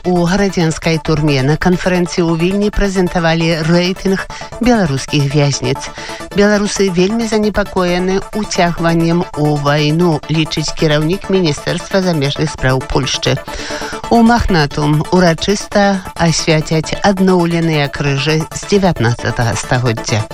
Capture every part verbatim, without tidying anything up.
у гарадзенскай турме. На канферэнцыі ў Вільні прэзентавалі рэйтынг беларускіх вязніц. Беларусы вельмі занепакоены уцягваннем у вайну, лічыць кіраўнік Міністэрства замежных спраў Польшчы. У Махнатум урачыста асвяцяць адноўленыя крыжы з дзевятнаццатага стагоддзя.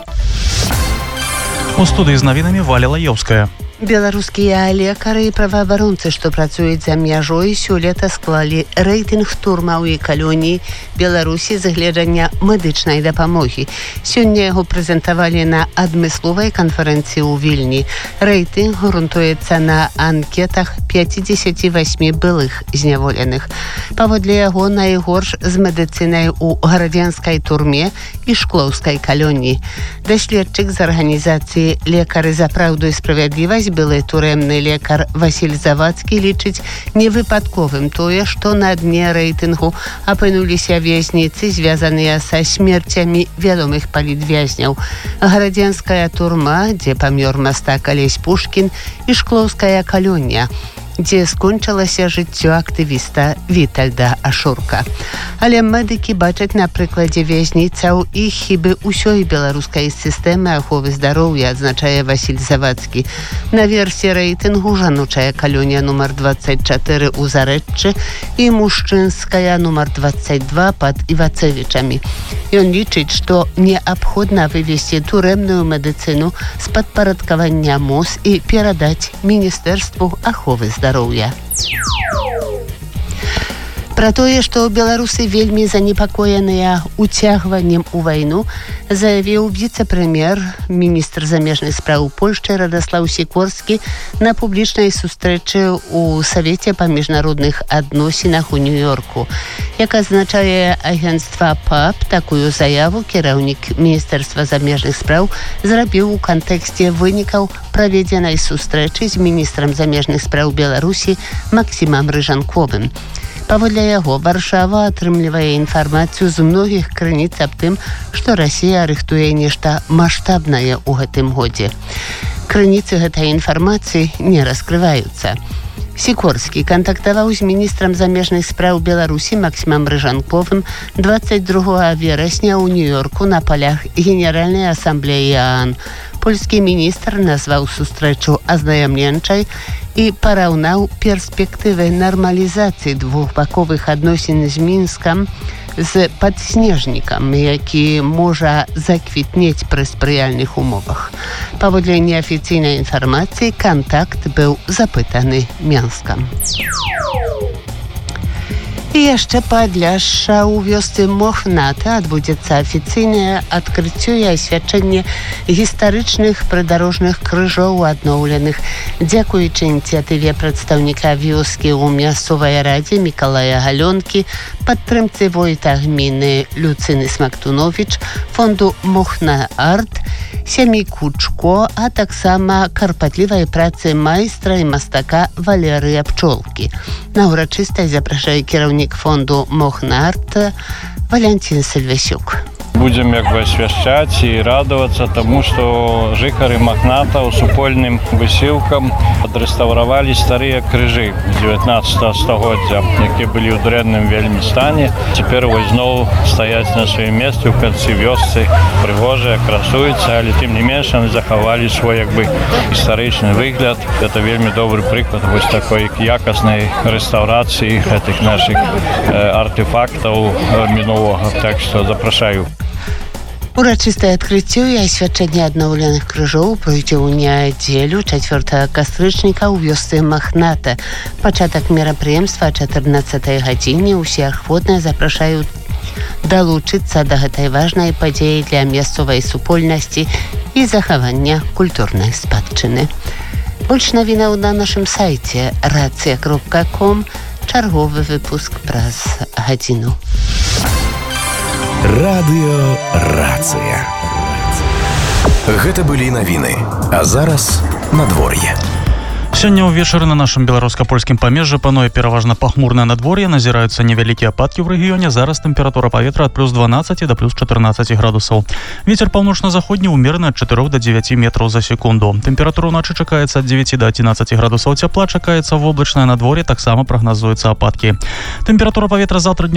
У студыі з навінамі Валя Лаёўская. Беларускія лекары і праваабаронцы, што працуюць за мяжой, сёлета склалі рэйтынг турмаў і калоній Беларусі з гледжання медычнай дапамогі. Сёння яго прэзентавалі на адмысловай канферэнцыі ў Вільні. Рэйтынг грунтуецца на анкетах пяцьдзесят восемь былых зняволеных. Паводле яго найгорш з медыцынай у гарадзенскай турме і шклоўскай калоніі. Даследчык з арганізацыі «Лекары за праўду і справядлівасць» былы турэмны лекар Васіль Завадскі лічыць невыпадковым тое, што на дне рэйтынгу апынуліся вязніцы, звязаныя са смерцямі вядомых палітвязняў. Гарадзенская турма, дзе памёр мастак Алесь Пушкін, і шклоўская калонія, дзе скончылася жыццё актывіста Вітальда Ашурка. Але медыкі бачаць на прыкладзе вязніцаў і хібы ўсёй беларускай сістэмы аховы здароўя, адзначае Васіль Завадскі. На версе рэйтынгу жаночая калонія нумар двадцать чатыры ў Зарэччы і мужчынская нумар двадцать два пад Івацевічамі. Ён лічыць, што неабходна вывесці турэмную медыцыну з падпарадкавання МОЗ і перадаць Міністэрству аховы здароўя. Пра тое, што беларусы вельмі занепакоеныя уцягваннем у вайну, заявіў віцэ-прэм'ер, міністр замежных спраў Польшчы Радаслаў Сікорскі на публічнай сустрэчы ў Савеце па міжнародных адносінах у Нью-Йорку. Як азначае агенцтва ПАП, такую заяву кіраўнік Міністэрства замежных спраў зрабіў у кантэксце вынікаў праведзенай сустрэчы з міністрам замежных спраў Беларусі Максімам Рыжанковым. Паводле яго, Варшава атрымлівае інфармацыю з многіх крыніц аб тым, што Расія рыхтуе нешта маштабнае ў гэтым годзе. Крыніцы гэтай інфармацыі не раскрываюцца. Сікорскі кантактаваў з міністрам замежных спраў Беларусі Максімам Рыжанковым двадцать другога верасня ў Нью-Йорку на палях Генеральнай асамблеі ААН. Польскі міністр назваў сустрэчу азнаямленчай і параўнаў перспектывы нармалізацыі двухбаковых адносін з Мінскам з падснежнікам, які можа заквітнець пры спрыяльных умовах. Паводле неафіцыйнай інфармацыі, кантакт быў запытаны Мінскам. І яшчэ падляшша ў вёсцы Мохната адбудзецца афіцыйнае адкрыццё і асвячэнне гістарычных прыдарожных крыжоў адноўленых. Дзякуючы ініцыятыве прадстаўніка вёскі ў мясцовай радзе Мікалая Галёнкі, падтрымцы войта гміны Люцыны Смактуновіч, фонду Мохна Арт, сям'і Кучко, а таксама карпатлівай працы майстра і мастака Валерыя Пчолкі. На урачыстасць запрашае кіраўнік фонду Мохна Арт Валянцін Сальвасюк. Будем як бы освящать и радоваться тому, что жыхары Махната у супольным высілкам адрэстаўравалі старыя крыжы дзевятнаццатага стагоддзя, якія былі ў дрэнным вельмі стане. Цяпер вось зноў стаяць на сваім месцы ў канцы вёсцы, прыгожыя, красуюцца, але тым не менш яны захавалі свой як бы гістарычны выгляд. Это вельмі добры прыклад вось такой якаснай рэстаўрацыі гэтых нашых э, артефактаў мінулага. Так што запрашаю. Урачыстае адкрыццё і асвячэнне адноўленых крыжоў пройдзе ў нядзелю чацвёртага кастрычніка ў вёсцы Махната. Пачатак мерапрыемства чатырнаццатай гадзіне. Усе ахвотныя запрашаюць далучыцца да гэтай важнай падзеі для мясцовай супольнасці і захавання культурнай спадчыны. Больш навінаў на нашым сайце рацыя кропка ком. Чарговы выпуск праз гадзіну. Радыё Рацыя. Гэта былі навіны. А зараз надвор'е. Сёння ўвечары на нашым беларуска-польскім памежжы пануе пераважна пахмурнае надвор'е, назіраюцца невялікія ападкі ў рэгіёне. Зараз тэмпература паветра ад плюс дванаццаць да плюс чатырнаццаць градусаў. Вецер паўночна-заходні ўмераны ад чатырох да дзевяці метраў за секунду. Тэмпература ўначы чакаецца ад дзевяці да адзінаццаці градусаў цяпла, чакаецца воблачнае надвор'е, таксама прагназуюцца ападкі. Тэмпература паветра заўтра